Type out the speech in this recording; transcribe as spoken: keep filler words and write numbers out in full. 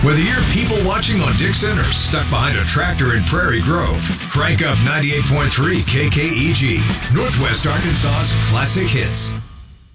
Whether you're people watching on Dixon or stuck behind a tractor in Prairie Grove, crank up ninety-eight point three K K E G, Northwest Arkansas's classic hits.